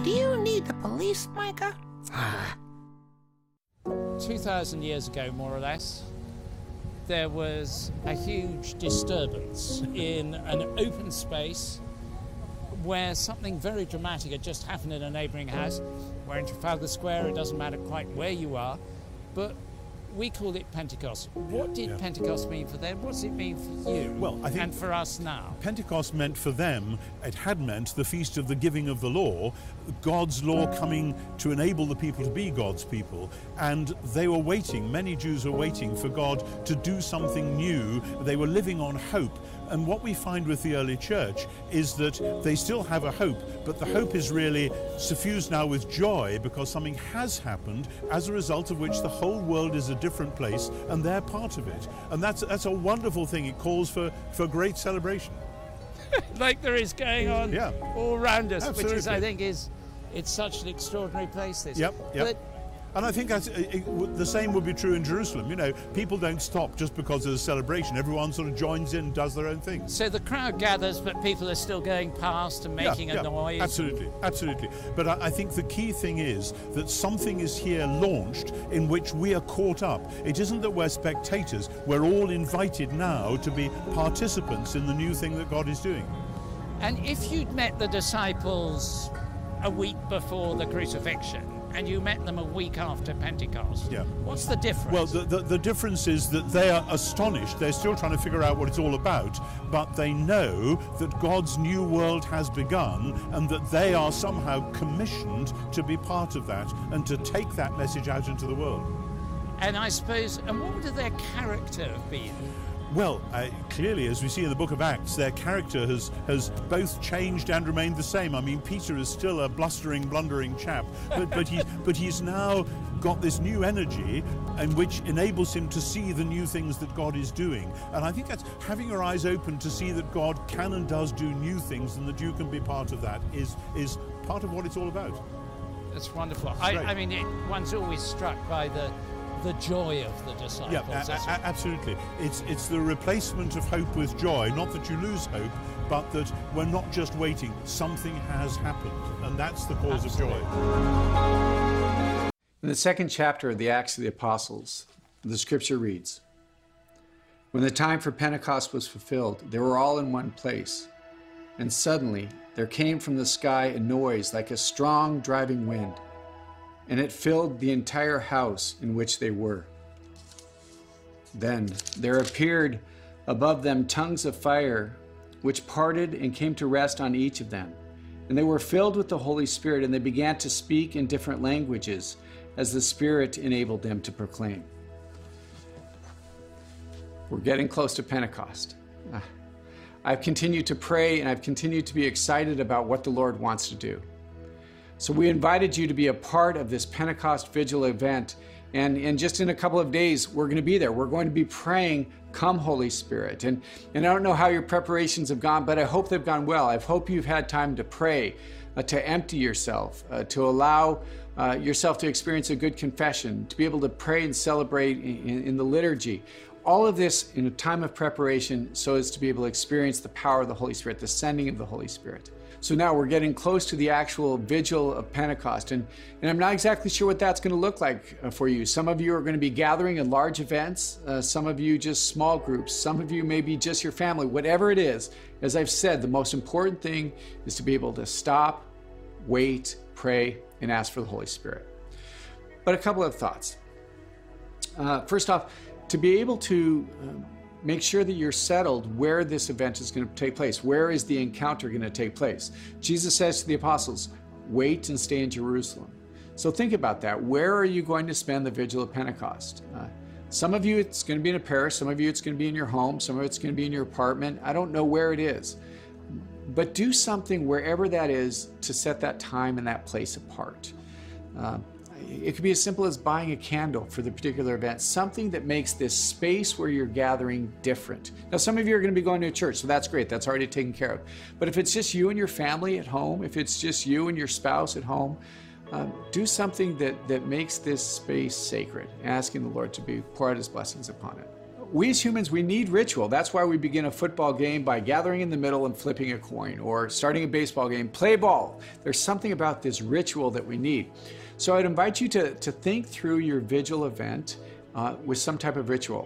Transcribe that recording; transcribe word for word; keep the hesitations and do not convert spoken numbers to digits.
Do you need the police, Micah? two thousand years ago, more or less, there was a huge disturbance in an open space where something very dramatic had just happened in a neighbouring house. We're in Trafalgar Square, it doesn't matter quite where you are, but we called it Pentecost. What did yeah. Pentecost mean for them? What does it mean for you well, I think and for us now? Pentecost meant for them, it had meant the feast of the giving of the law, God's law coming to enable the people to be God's people. And they were waiting, many Jews were waiting for God to do something new. They were living on hope. And what we find with the early church is that they still have a hope, but the hope is really suffused now with joy because something has happened, as a result of which the whole world is a different place and they're part of it. And that's that's a wonderful thing. It calls for, for great celebration. Like there is going on yeah. all around us, Absolutely. which is, I think, is it's such an extraordinary place, this. Yep, yep. But And I think that's, it, it, the same would be true in Jerusalem. You know, people don't stop just because there's a celebration. Everyone sort of joins in, does their own thing. So the crowd gathers, but people are still going past and making yeah, a yeah, noise. Absolutely, absolutely. But I, I think the key thing is that something is here launched in which we are caught up. It isn't that we're spectators. We're all invited now to be participants in the new thing that God is doing. And if you'd met the disciples a week before the crucifixion, and you met them a week after Pentecost. Yeah. What's the difference? Well, the, the, the difference is that they are astonished. They're still trying to figure out what it's all about, but they know that God's new world has begun and that they are somehow commissioned to be part of that and to take that message out into the world. And I suppose, and what would their character have been? Well, uh, clearly, as we see in the book of Acts, their character has, has both changed and remained the same. I mean, Peter is still a blustering, blundering chap, but, but, he, but he's now got this new energy and which enables him to see the new things that God is doing. And I think that's having your eyes open to see that God can and does do new things and that you can be part of that is, is part of what it's all about. That's wonderful. I, I mean, it, one's always struck by the the joy of the disciples. Yeah, a- a- absolutely. It's it's the replacement of hope with joy. Not that you lose hope, but that we're not just waiting. Something has happened, and that's the cause absolutely. of joy. In the second chapter of the Acts of the Apostles, the scripture reads, "When the time for Pentecost was fulfilled, they were all in one place. And suddenly there came from the sky a noise like a strong driving wind, and it filled the entire house in which they were. Then there appeared above them tongues of fire, which parted and came to rest on each of them. And they were filled with the Holy Spirit, and they began to speak in different languages as the Spirit enabled them to proclaim." We're getting close to Pentecost. I've continued to pray, and I've continued to be excited about what the Lord wants to do. So we invited you to be a part of this Pentecost Vigil event. And, and just in a couple of days, we're going to be there. We're going to be praying, "Come, Holy Spirit." And, and I don't know how your preparations have gone, but I hope they've gone well. I hope you've had time to pray, uh, to empty yourself, uh, to allow uh, yourself to experience a good confession, to be able to pray and celebrate in, in the liturgy. All of this in a time of preparation so as to be able to experience the power of the Holy Spirit, the sending of the Holy Spirit. So now we're getting close to the actual vigil of Pentecost, and, and I'm not exactly sure what that's going to look like uh, for you. Some of you are going to be gathering in large events, uh, some of you just small groups, some of you maybe just your family. Whatever it is, as I've said, the most important thing is to be able to stop, wait, pray, and ask for the Holy Spirit. But a couple of thoughts. Uh, first off, to be able to um, make sure that you're settled where this event is going to take place. Where is the encounter going to take place? Jesus says to the apostles, "Wait and stay in Jerusalem." So think about that. Where are you going to spend the Vigil of Pentecost? Uh, some of you, it's going to be in a parish. Some of you, it's going to be in your home. Some of it's going to be in your apartment. I don't know where it is. But do something wherever that is to set that time and that place apart. Uh, It could be as simple as buying a candle for the particular event, something that makes this space where you're gathering different. Now, some of you are going to be going to a church, so that's great. That's already taken care of. But if it's just you and your family at home, if it's just you and your spouse at home, um, do something that, that makes this space sacred, asking the Lord to be pour out His blessings upon it. we as humans, we need ritual. That's why we begin a football game by gathering in the middle and flipping a coin, or starting a baseball game, play ball. There's something about this ritual that we need. So I'd invite you to, to think through your vigil event uh, with some type of ritual.